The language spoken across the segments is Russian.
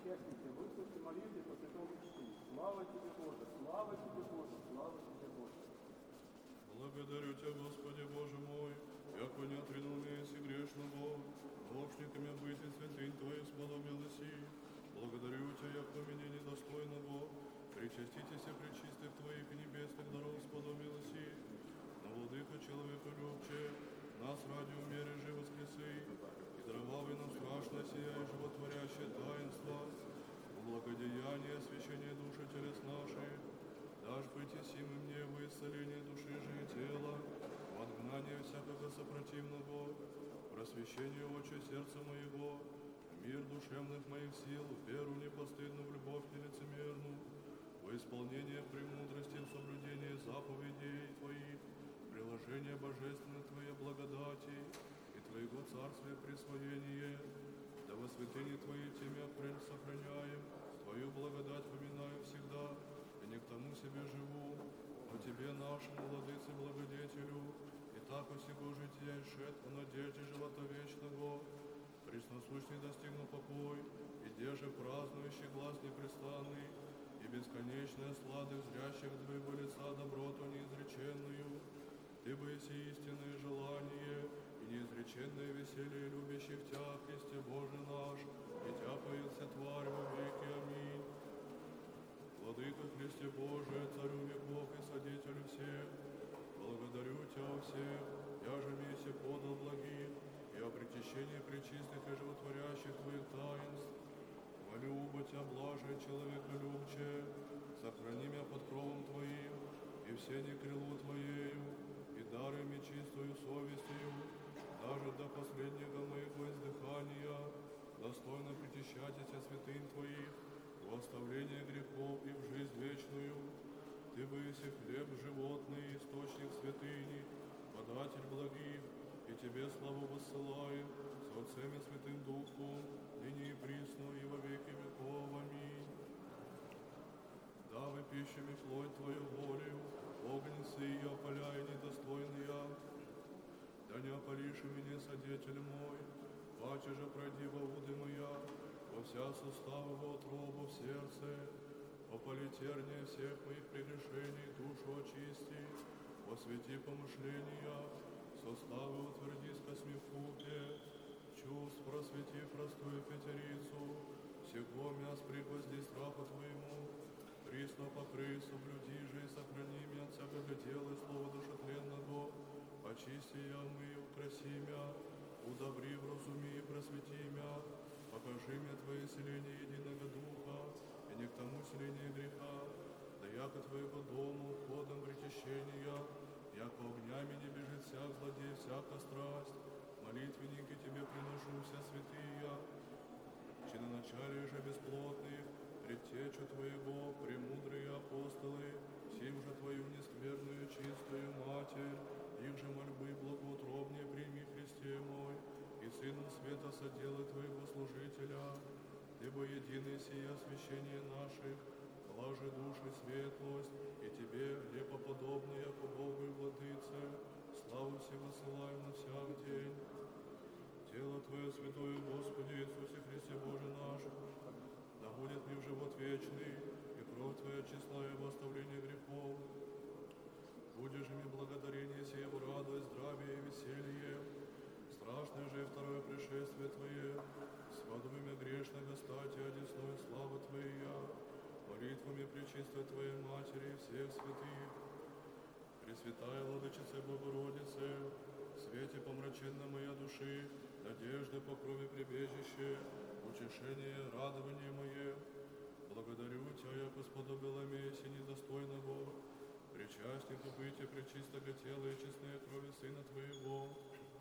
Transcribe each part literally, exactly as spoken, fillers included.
причастники, выслушайте молитвы по святому чту. Слава тебе, Боже, слава тебе, Боже, слава тебе, Боже. Благодарю Тебя, Господи Боже мой, яко не отринул меня си грешного, грешниками быть и святынь Твоих сподобилась и. Благодарю Тебя, яко меня недостойного, причаститесь пречистых Твоих и небесных даров сподобилась и. На владыка человека любче, нас ради умере же воскресы, и даровавый нам страшно сия и животворящее таинство, в благодеяние освящения души телес наших, дашь быть и сим и мне во исцеление души же и тела, в отгнание всякого сопротивного, просвещение очи сердца моего, мир душевных моих сил, веру непостыдную, в любовь нелицемерную, во исполнение премудрости в соблюдении заповедей Твоих, приложение божественной Твоей благодати и Твоего царствия присвоение, да во святыне Твоей Тебе апрель сохраняем, Твою благодать поминаю всегда, и не к тому себе живу, но Тебе, нашему владыце благодетелю, и так осего жития и шед по надежде живота вечного, пресносущный достигну покой, и деже празднующий глаз непрестанный, и бесконечная сладость зрящих Твоего лица доброту неизреченную, Ты бы еси истинное желание и неизреченное веселье любящих Тя, Христе Боже наш, и Тя поется тварь во веки. Аминь. Владыка Христе Боже, Царю веков и Содетелю всех, благодарю Тя всех, я же весе подал благих, и о причащении пречистых и животворящих Твоих таинств. Молю бы Тя, блаже человеколюбче, сохрани меня под кровом Твоим, и все не крылу Твоею, и даруй мне чистую совестью, даже до последнего моего издыхания, достойно причащать Тя святынь Твоих, в оставление грехов и в жизнь вечную. Ты выси хлеб животный, источник святыни, податель благих, и Тебе славу воссылаем с Отцем и Святым Духом, ныне и присно, и во веки веков. Аминь. Давай пищами плоть Твою волею, огненцы и опаляй недостойные, да не опалишь меня, Содетель мой, паче же пройди во уды моя, во вся суставы, во утробу, в сердце, опали терния всех моих прегрешений, душу очисти, освети помышления, составы утверди с космифуте, чувств просвети простую пятерицу, всего мяс пригвозди страху Твоему, присно покрый, соблюди же и сохрани меня от всякого дела и слова душетленного, очисти я мы, украси мя, удобри, вразуми и просвети мя, покажи мне Твое селение единого Духа, и не к тому селение греха, да яко Твоего дому, входом причащения, яко огнями не бежит всяк злодей, всяка страсть, молитвенники Тебе приношу все святые, че на начале же бесплотных, предтечу Твоего, премудрые апостолы, сим же Твою нескверную чистую Матерь, их же мольбы благоутробнее прими, Христе мой, и Сыном света соделай Твоего служителя, Ибо единое сие освящение наших, блаже души светлость, и Тебе, лепоподобная по Богу и Владыце, славу все высылаем на всяк день. Тело Твое святое, Господи Иисусе Христе Боже наш, да будет мне в живот вечный, и кровь Твоя честная в оставлении грехов. Будешь же мне благодарение сие в радость, здравие и веселье. Страшное же второе пришествие Твое, свадьбами грешного стати, одесную славы Твоя, молитвами пречистой Твоей Матери и всех святых. Пресвятая Владычица Богородице, в свете помраченной моей души, надежды по крови прибежище, утешение, радование мое, благодарю Тебя, яко сподобила меня недостойного, причастнику быть и пречистого тела и честной крови Сына Твоего.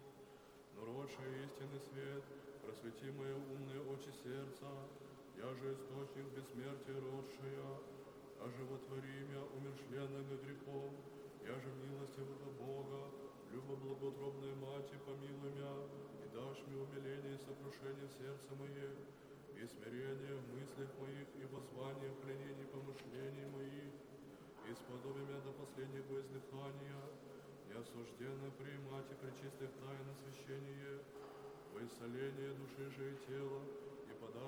Но родший истинный свет, просвети мои умные очи сердца, я же источник бессмертия родшая, а животвори меня умершленного грехом, я же милостивого Бога, любо-благоутробная Мати, помилуй меня, и дашь мне умиление и сокрушение в сердце мое, и смирение в мыслях моих, и воззвание в пленении помышлений моих, и сподоби меня до последнего издыхания, неосужденно приимать и пречистых тайн освящение, во исцеление души же и тела, и подашь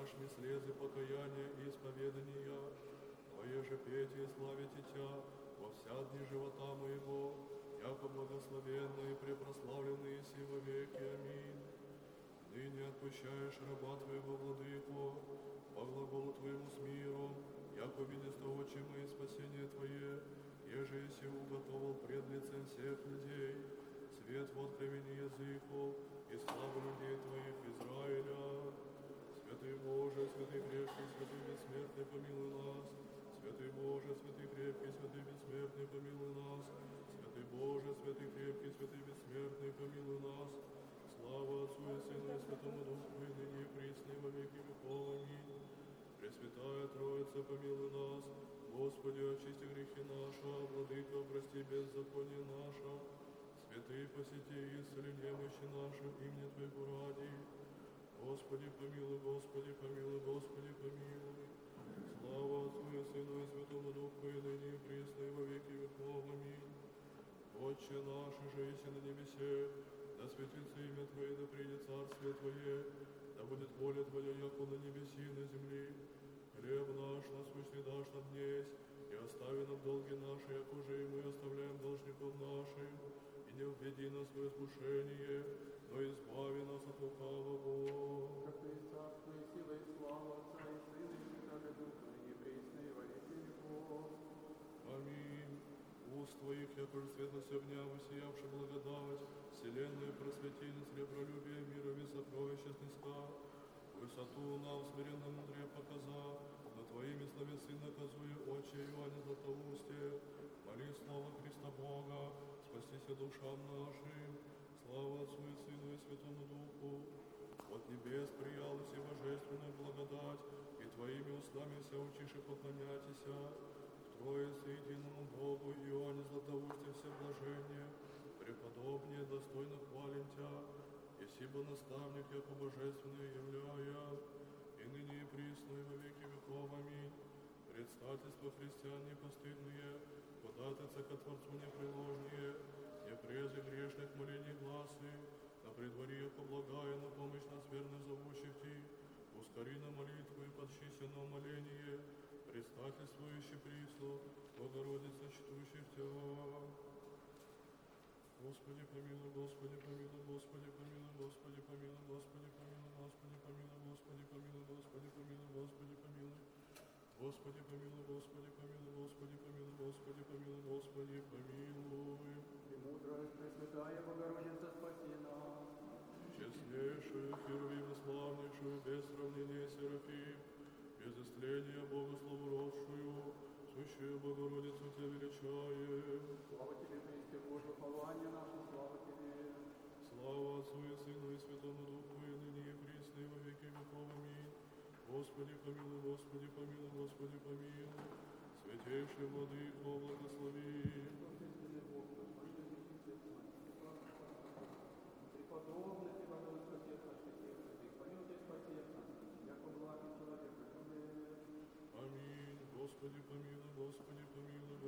яшми слезы покаяния и исповедания, Твое же петие славите Тя во вся дни живота моего, яко благословенные и препрославленные си во веки. Аминь. Ныне отпущаешь раба Твоего, Владыко, по глаголу Твоему с миром, яко видеста очи мои спасение Твое, еже еси уготовал пред лицем всех людей, свет в откровении языков и славу людей Твоих Израиля. Святый Боже, святый крепкий, святый бессмертный, помилуй нас. Святый Боже, святый крепкий, святый бессмертный, помилуй нас. Святый Боже, святый крепкий, святый бессмертный, помилуй нас. Слава Отцу и Сыну и Святому Духу, и ныне и присно, и во веки веков. Аминь. Пресвятая Троица, помилуй нас. Господи, очисти грехи наши, Владыка, прости беззаконие наше. Святые, посети и исцели немощи наши, имени Твоего ради. Господи, помилуй, Господи, помилуй, Господи, помилуй. Слава Отцу и Сыну и Святому Духу, и ныне и присно, и во веки веков. Аминь. Отче наш, же еси на небесе, да светится имя Твое, да придет царствие Твое, да будет воля Твоя, яко на небеси и на земли. Хлеб наш насущный дашь нам днесь, и остави нам долги наши, як уже и мы оставляем должников нашим, и не введи нас в искушение, но избави нас от лукавого. Как и царство, и сила, и слава Отца и Сына, и Святого Духа, ныне и присно, и во веки веков. Аминь. Уст Твоих, якоже светлость огня, воссиявши благодать, вселенную просветили сребролюбие, мирови сокровища снеска, высоту нам смиренно мудрее показа, на Твоими словесы наказуя отче Иоанне Златоусте, моли слава Христа Бога, спастися душам нашим. Слава Отцу и Сыну и Святому Духу. От небес приялась и божественная благодать, и Твоими устами вся учиши поклоняйтеся. В Троице единому Богу, Иоанне Златоусте, все блажение, преподобнее, достойно хвалим Тя, и сибо наставник, яко божественное являя, и ныне и присно, и во веки веков. Аминь. Предстательство христиан непостыдные, податыца ко Творцу непреложные, не презы грешных молений гласы, на предворье поблагая, на помощь нас верно зовущих Ти, ускори на молитву и подщися на умоление, предстательствующий прислу, Богородица, чтущих Тя. Господи помилуй, Господи помилуй, Господи помилуй, Господи помилуй, Господи помилуй, Господи помилуй, Господи помилуй, Господи помилуй, Господи помилуй. Господи помилуй, Господи помилуй, Господи помилуй, Господи помилуй, Господи помилуй. Премудрая, Пресвятая Богородица, спаси нас. Честнейшую, Херувиму славнейшую, без сравнения Серафим, без истления Бога славородшую, сущую Богородицу Тебя величаем. Слава Тебе, Христе Божий, упование наше, слава Тебе. Слава Отцу и Сыну и Святому Духу, и ныне и присно, и во веки веков. Аминь. Господи помилуй, Господи помилуй, Господи помилуй. Святейший Владыко, благослови. Преподобный Ты, Богородица, всех наших сердцев, и помилуй спаси нас, яко благий человек, Аминь. Господи помилуй, Господи помилуй,